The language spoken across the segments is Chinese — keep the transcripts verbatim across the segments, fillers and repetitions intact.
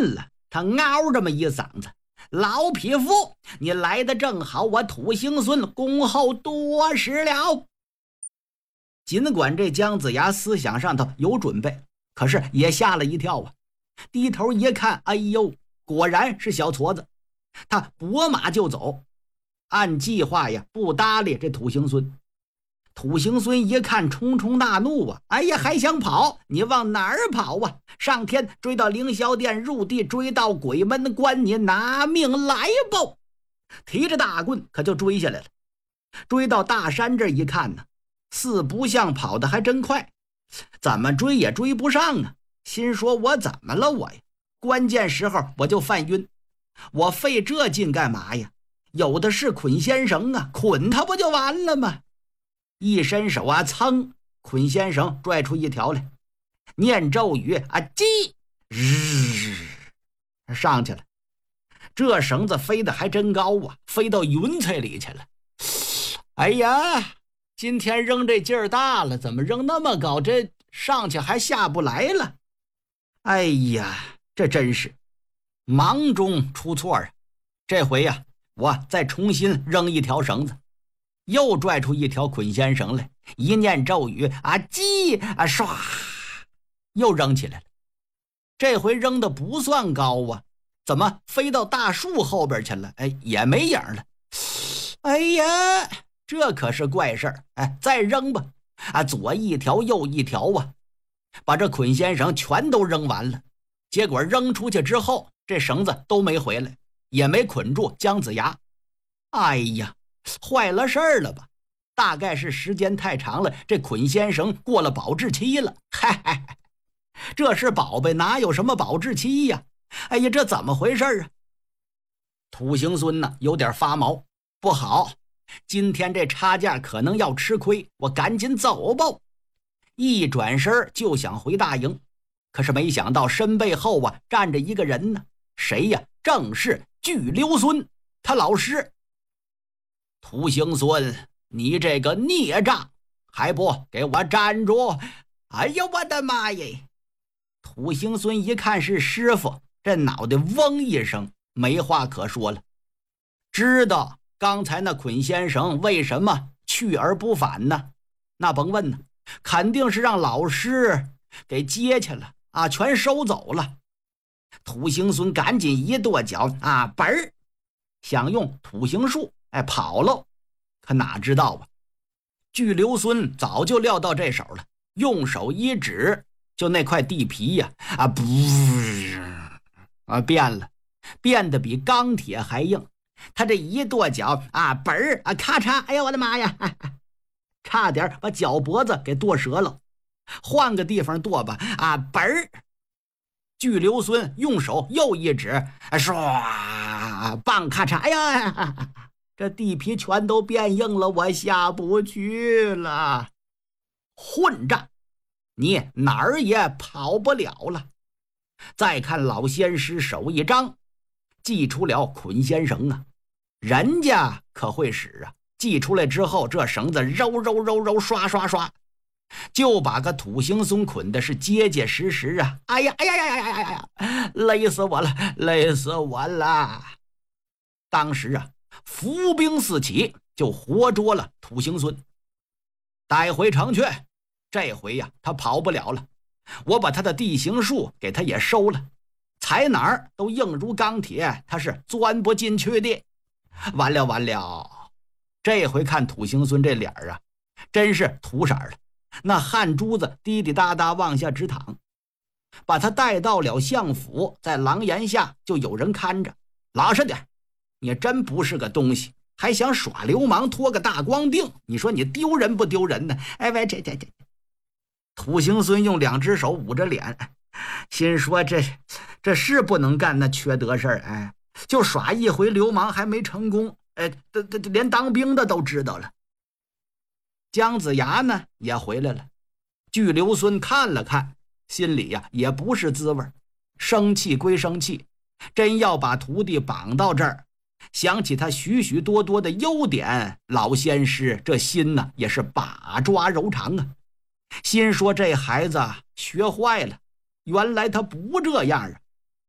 信了，他嗷这么一嗓子：“老匹夫，你来的正好，我土行孙恭候多时了。”尽管这姜子牙思想上头有准备，可是也吓了一跳啊！低头一看，哎呦，果然是小矬子。他拨马就走，按计划呀，不搭理这土行孙。土行孙一看，冲冲大怒啊！哎呀，还想跑？你往哪儿跑啊？上天追到凌霄殿，入地追到鬼门关，你拿命来吧！提着大棍可就追下来了。追到大山这一看呢，四不像跑得还真快，怎么追也追不上啊！心说我怎么了我呀？关键时候我就犯晕，我费这劲干嘛呀？有的是捆仙绳啊，捆他不就完了吗？一伸手啊，噌，捆仙绳拽出一条来，念咒语啊，叽，日上去了。这绳子飞得还真高啊，飞到云彩里去了。哎呀，今天扔这劲儿大了，怎么扔那么高？这上去还下不来了。哎呀，这真是忙中出错啊！这回呀，我再重新扔一条绳子，又拽出一条捆仙绳来，一念咒语啊，叽啊，唰，又扔起来了。这回扔的不算高啊，怎么飞到大树后边去了？哎，也没影了。哎呀，这可是怪事儿！哎，再扔吧，啊，左一条右一条啊，把这捆仙绳全都扔完了。结果扔出去之后，这绳子都没回来，也没捆住姜子牙。哎呀，坏了事儿了吧？大概是时间太长了，这捆仙绳过了保质期了。嗨嗨，这是宝贝，哪有什么保质期呀？哎呀，这怎么回事啊？土行孙呢，有点发毛，不好，今天这差价可能要吃亏，我赶紧走吧。一转身就想回大营，可是没想到身背后啊站着一个人呢。谁呀？正是巨留孙，他老师。土行孙，你这个孽障，还不给我站住！哎呀，我的妈耶！土行孙一看是师傅，这脑袋嗡一声，没话可说了。知道刚才那捆仙绳为什么去而不返呢？那甭问呢，肯定是让老师给接去了啊，全收走了。土行孙赶紧一跺脚啊，本儿想用土行术哎跑喽，可哪知道啊，巨留孙早就料到这手了，用手一指，就那块地皮呀啊不啊变了，变得比钢铁还硬。他这一跺脚啊，本儿啊咔嚓，哎呀我的妈呀，差点把脚脖子给剁折了。换个地方剁吧啊，本儿。巨留孙用手又一指，唰，棒咔嚓，哎呀，这地皮全都变硬了，我下不去了。混账，你哪儿也跑不了了。再看老仙师手一张，祭出了捆仙绳啊，人家可会使啊，祭出来之后，这绳子揉揉揉揉，刷刷刷，就把个土行孙捆的是结结实实啊！哎呀哎呀呀呀呀呀！累死我了，累死我了！当时啊，伏兵四起，就活捉了土行孙，带回城去。这回呀，他跑不了了。我把他的地形术给他也收了，踩哪儿都硬如钢铁，他是钻不进去的。完了完了！这回看土行孙这脸啊，真是土色了。那汗珠子滴滴答答往下直淌。把他带到了相府，在廊檐下就有人看着。老实点，你真不是个东西，还想耍流氓，拖个大光腚，你说你丢人不丢人呢？哎喂，这这这土行孙用两只手捂着脸，心说这这是不能干那缺德事儿，哎，就耍一回流氓还没成功，哎，这这连当兵的都知道了。姜子牙呢也回来了，巨留孙看了看，心里呀也不是滋味，生气归生气，真要把徒弟绑到这儿，想起他许许多多的优点，老仙师这心呢也是把抓揉长啊。心说这孩子学坏了，原来他不这样啊。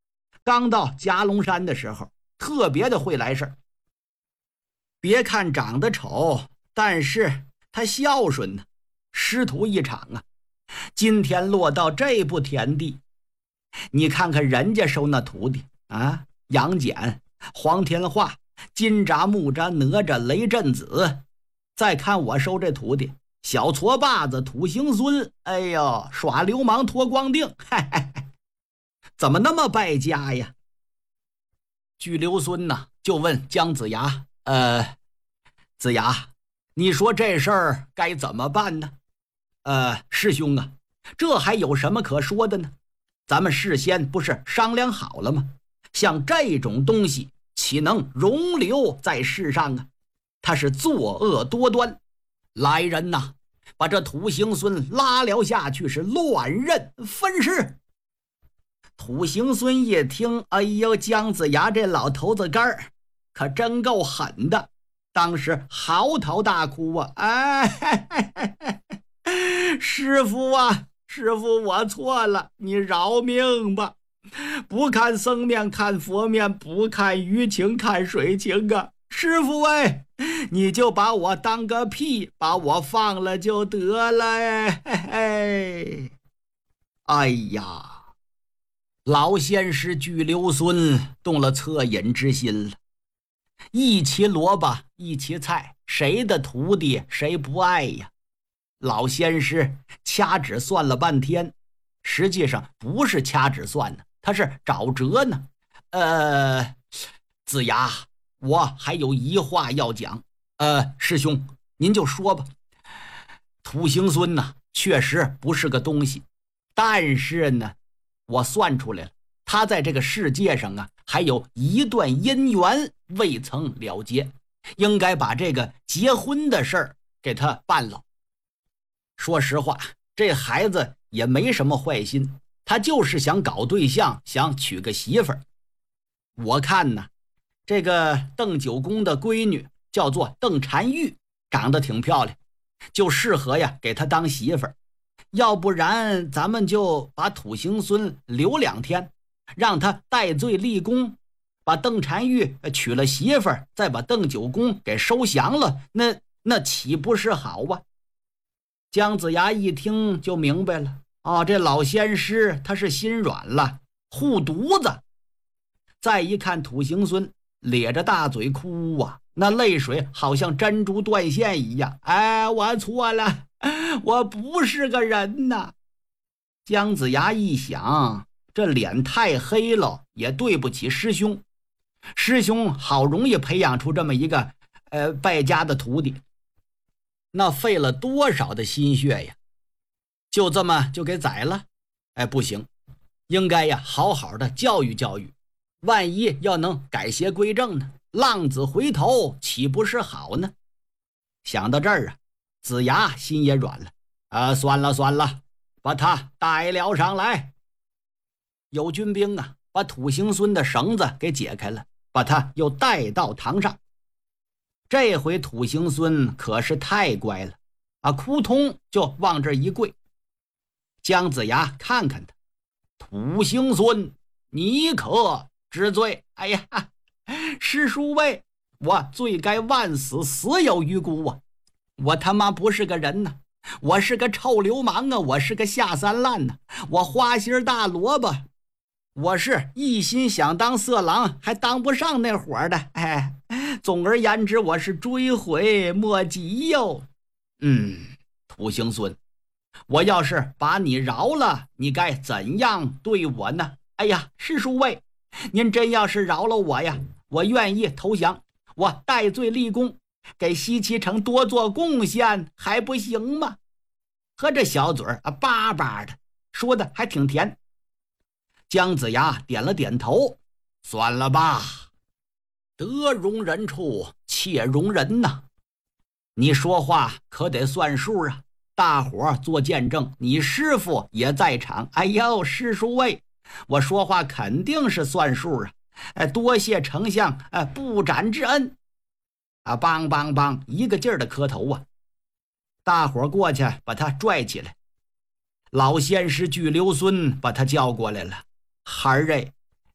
刚到夹龙山的时候，特别的会来事儿。别看长得丑，但是他孝顺呢，师徒一场啊。今天落到这步田地，你看看人家收那徒弟啊，杨戬、黄天化、金吒、木吒、哪吒、雷震子，再看我收这徒弟小矬把子土行孙，哎呦，耍流氓脱光腚，嘿嘿嘿，怎么那么败家呀？巨留孙呢就问姜子牙，呃，子牙，你说这事儿该怎么办呢？呃，师兄啊，这还有什么可说的呢？咱们事先不是商量好了吗？像这种东西岂能容留在世上啊？他是作恶多端，来人呐，把这土行孙拉了下去，是乱刃分尸。土行孙一听，哎呦，姜子牙这老头子干儿可真够狠的，当时嚎啕大哭啊！哎，嘿嘿嘿嘿，师傅啊，师傅，我错了，你饶命吧！不看僧面看佛面，不看鱼情看水情啊！师傅哎，你就把我当个屁，把我放了就得了哎！嘿嘿，哎呀！老仙师巨留孙动了恻隐之心了，一齐萝卜一齐菜，谁的徒弟谁不爱呀？老仙师掐指算了半天，实际上不是掐指算呢，他是找辙呢。呃，子牙，我还有一话要讲。呃，师兄您就说吧。土行孙呢，确实不是个东西，但是呢，我算出来了，他在这个世界上啊，还有一段姻缘未曾了结，应该把这个结婚的事儿给他办了。说实话，这孩子也没什么坏心，他就是想搞对象，想娶个媳妇儿。我看呢，这个邓九公的闺女叫做邓婵玉，长得挺漂亮，就适合呀给他当媳妇儿。要不然咱们就把土行孙留两天，让他戴罪立功，把邓婵玉娶了媳妇儿，再把邓九公给收降了，那那岂不是好啊？姜子牙一听就明白了，哦，这老仙师他是心软了，护犊子。再一看土行孙咧着大嘴哭啊，那泪水好像珍珠断线一样。哎，我错了，我不是个人呐。姜子牙一想，这脸太黑了，也对不起师兄。师兄好容易培养出这么一个呃败家的徒弟，那费了多少的心血呀，就这么就给宰了？哎，不行，应该呀好好的教育教育，万一要能改邪归正呢，浪子回头岂不是好呢？想到这儿啊，子牙心也软了啊，算了算了，把他带了上来。有军兵啊，把土行孙的绳子给解开了，把他又带到堂上。这回土行孙可是太乖了啊，扑通就往这一跪。姜子牙看看他，土行孙，你可知罪？哎呀，师叔喂，我罪该万死，死有余辜啊！我他妈不是个人呐，我是个臭流氓啊，我是个下三滥呐，我花心大萝卜，我是一心想当色狼，还当不上那伙的。哎，总而言之，我是追悔莫及哟。嗯，土行孙，我要是把你饶了，你该怎样对我呢？哎呀，师叔喂，您真要是饶了我呀，我愿意投降，我戴罪立功，给西岐城多做贡献，还不行吗？和这小嘴儿啊巴巴的，说的还挺甜。姜子牙点了点头，算了吧，得容人处且容人呐，你说话可得算数啊，大伙儿做见证，你师傅也在场。哎呦，师叔喂，我说话肯定是算数啊！哎，多谢丞相哎不斩之恩啊！梆梆梆，一个劲儿的磕头啊！大伙儿过去把他拽起来。老仙师巨留孙把他叫过来了。孩儿哎，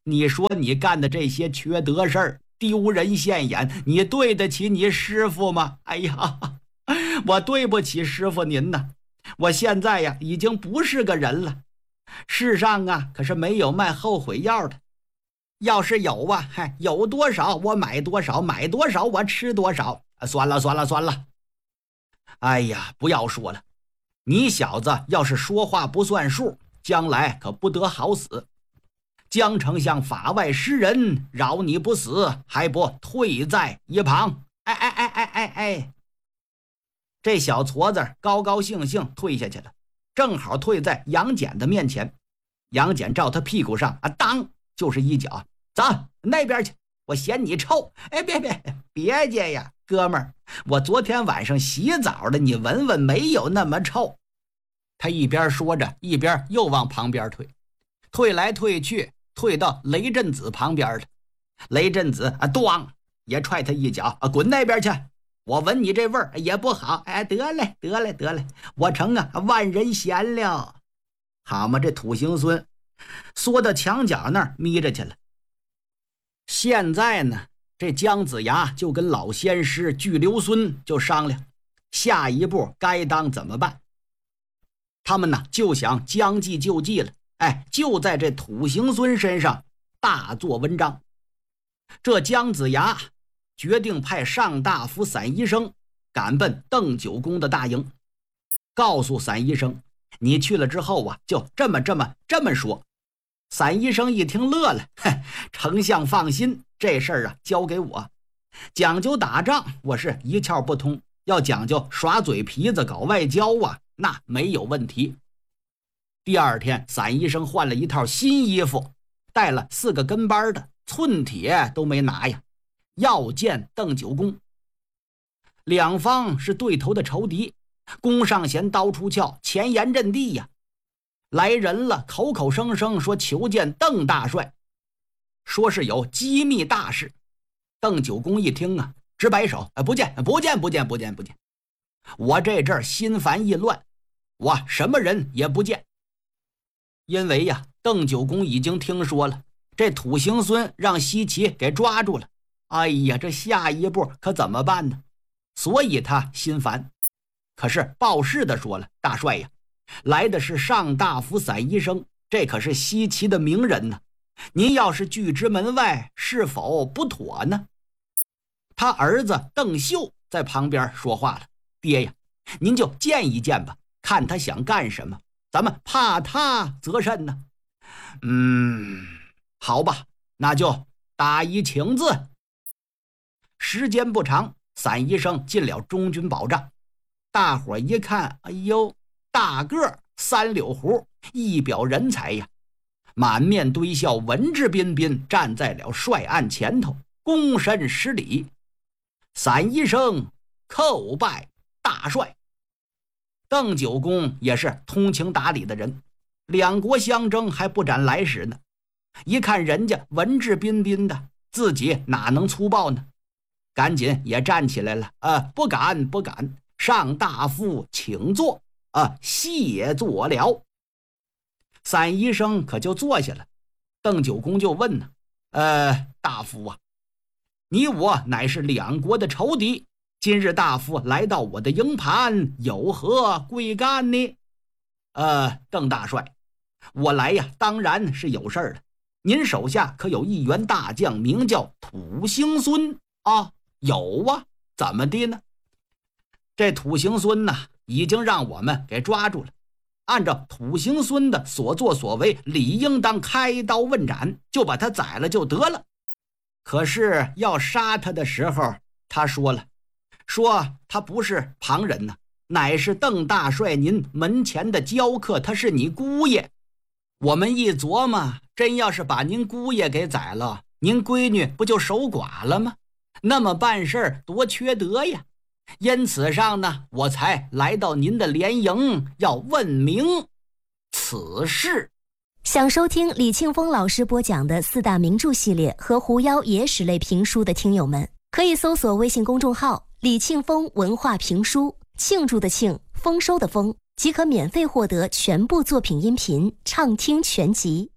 你说你干的这些缺德事儿，丢人现眼，你对得起你师傅吗？哎呀，我对不起师傅您呐！我现在呀，已经不是个人了。世上啊，可是没有卖后悔药的。要是有啊，嗨，有多少我买多少，买多少我吃多少。算了算了算了。哎呀，不要说了，你小子要是说话不算数，将来可不得好死。江丞相法外施人，饶你不死，还不退在一旁？哎哎哎哎哎哎！这小矬子高高兴兴退下去了，正好退在杨戬的面前。杨戬照他屁股上啊，当就是一脚，走那边去，我嫌你臭。哎，别别别介呀，哥们儿，我昨天晚上洗澡的，你闻闻，没有那么臭。他一边说着，一边又往旁边退，退来退去，退到雷震子旁边了。雷震子啊，咣也踹他一脚啊，滚那边去！我闻你这味儿也不好。哎，得嘞得嘞得嘞，我成啊万人嫌了。好嘛，这土行孙缩到墙角那儿眯着去了。现在呢，这姜子牙就跟老仙师巨留孙就商量，下一步该当怎么办。他们呢就想将计就计了，哎，就在这土行孙身上大做文章。这姜子牙决定派上大夫散医生赶奔邓九公的大营，告诉散医生，你去了之后啊，就这么这么这么说。散医生一听乐了，哼，丞相放心，这事儿啊交给我。讲究打仗，我是一窍不通；要讲究耍嘴皮子、搞外交啊，那没有问题。第二天，散医生换了一套新衣服，带了四个跟班的，寸铁都没拿呀，要见邓九公。两方是对头的仇敌，弓上弦，刀出鞘，前沿阵地呀。来人了，口口声声说求见邓大帅，说是有机密大事。邓九公一听啊，直摆手，不见不见不见不见不见，我这阵儿心烦意乱，我什么人也不见。因为呀，邓九公已经听说了这土行孙让西岐给抓住了，哎呀，这下一步可怎么办呢？所以他心烦。可是报事的说了，大帅呀，来的是上大夫散医生，这可是西岐的名人呢，您要是拒之门外，是否不妥呢？他儿子邓秀在旁边说话了，爹呀，您就见一见吧，看他想干什么，咱们怕他则甚呢？嗯，好吧，那就打一请字。时间不长，散医生进了中军保障，大伙一看，哎呦，大个三绺胡，一表人才呀，满面堆笑，文质彬彬站在了帅案前头，躬身施礼。散医生叩拜大帅。邓九公也是通情达理的人，两国相争还不斩来使呢，一看人家文质彬彬的，自己哪能粗暴呢？赶紧也站起来了，呃，不敢不敢，上大夫请坐，啊，谢坐了。散医生可就坐下了。邓九公就问呢，呃，大夫啊，你我乃是两国的仇敌，今日大夫来到我的营盘，有何贵干呢？呃，邓大帅，我来呀，当然是有事儿了。您手下可有一员大将，名叫土行孙啊？有啊，怎么的呢？这土行孙呢，已经让我们给抓住了。按照土行孙的所作所为，理应当开刀问斩，就把他宰了就得了。可是要杀他的时候，他说了，说他不是旁人呢，乃是邓大帅您门前的教客，他是你姑爷。我们一琢磨，真要是把您姑爷给宰了，您闺女不就守寡了吗？那么办事多缺德呀！因此上呢，我才来到您的连营，要问明此事。 想收听李庆峰老师播讲的四大名著系列和狐妖野史类评书的听友们，可以搜索微信公众号李庆峰文化评书，庆祝的庆，丰收的丰，即可免费获得全部作品音频畅听全集。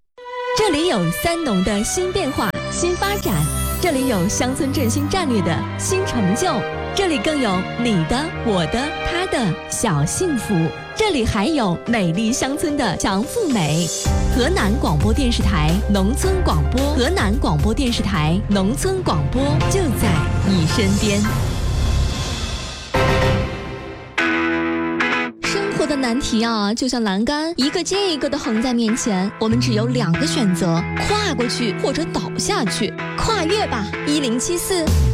这里有三农的新变化、新发展，这里有乡村振兴战略的新成就，这里更有你的、我的、他的小幸福，这里还有美丽乡村的强富美。河南广播电视台农村广播，河南广播电视台农村广播就在你身边。生活的难题啊，就像栏杆，一个接一个的横在面前，我们只有两个选择：跨过去或者倒下去。跨越吧，一零七四。